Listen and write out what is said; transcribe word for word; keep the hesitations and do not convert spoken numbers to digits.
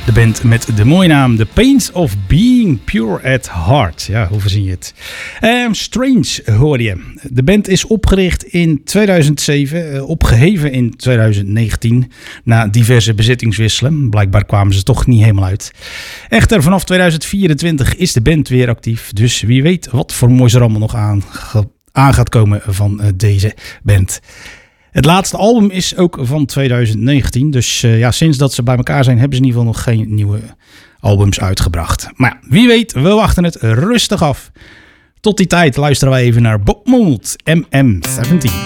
De band met de mooie naam The Pains of Being Pure at Heart. Ja, hoe verzin je het? Um, Strange hoorde je. De band is opgericht in tweeduizend zeven, uh, opgeheven in tweeduizend negentien. Na diverse bezittingswisselen. Blijkbaar kwamen ze toch niet helemaal uit. Echter, vanaf tweeduizend vierentwintig is de band weer actief. Dus wie weet wat voor moois er allemaal nog aan, aan gaat komen van uh, deze band. Het laatste album is ook van tweeduizend negentien. Dus uh, ja, sinds dat ze bij elkaar zijn, hebben ze in ieder geval nog geen nieuwe albums uitgebracht. Maar ja, wie weet, we wachten het rustig af. Tot die tijd luisteren wij even naar Bob Mould, M M zeventien.